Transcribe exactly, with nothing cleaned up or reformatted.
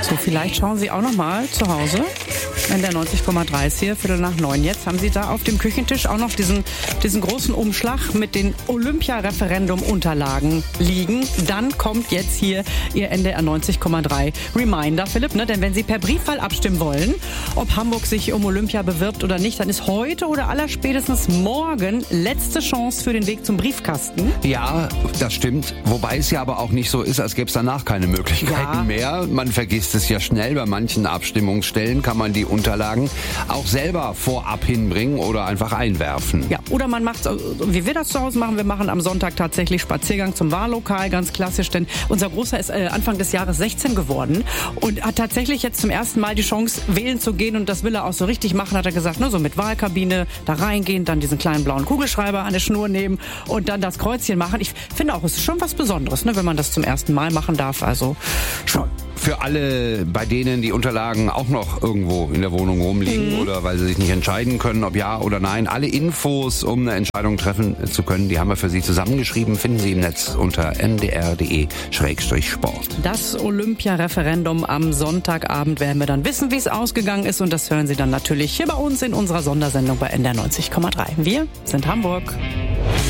So, vielleicht schauen Sie auch noch mal zu Hause. N D R neunzig Komma drei ist hier, Viertel nach neun jetzt. Haben Sie da auf dem Küchentisch auch noch diesen, diesen großen Umschlag mit den Olympia-Referendum-Unterlagen liegen? Dann kommt jetzt hier Ihr N D R neunzig Komma drei Reminder, Philipp, ne? Denn wenn Sie per Briefwahl abstimmen wollen, ob Hamburg sich um Olympia bewirbt oder nicht, dann ist heute oder allerspätestens morgen letzte Chance für den Weg zum Briefkasten. Ja, das stimmt. Wobei es ja aber auch nicht so ist, als gäbe es danach keine Möglichkeiten Ja. mehr. Man vergisst es ja schnell. Bei manchen Abstimmungsstellen kann man die Unterlagen auch selber vorab hinbringen oder einfach einwerfen. Ja, oder man macht, wie wir das zu Hause machen, wir machen am Sonntag tatsächlich Spaziergang zum Wahllokal, ganz klassisch, denn unser Großer ist äh, Anfang des Jahres sechzehn geworden und hat tatsächlich jetzt zum ersten Mal die Chance, wählen zu gehen, und das will er auch so richtig machen, hat er gesagt, ne, so mit Wahlkabine da reingehen, dann diesen kleinen blauen Kugelschreiber an der Schnur nehmen und dann das Kreuzchen machen. Ich finde auch, es ist schon was Besonderes, ne, wenn man das zum ersten Mal machen darf, also schon. Für alle, bei denen die Unterlagen auch noch irgendwo in der Wohnung rumliegen mhm. oder weil sie sich nicht entscheiden können, ob ja oder nein, alle Infos, um eine Entscheidung treffen zu können, die haben wir für Sie zusammengeschrieben, finden Sie im Netz unter n d r punkt d e Schrägstrich Sport. Das Olympia-Referendum am Sonntagabend werden wir dann wissen, wie es ausgegangen ist, und das hören Sie dann natürlich hier bei uns in unserer Sondersendung bei N D R neunzig Komma drei. Wir sind Hamburg.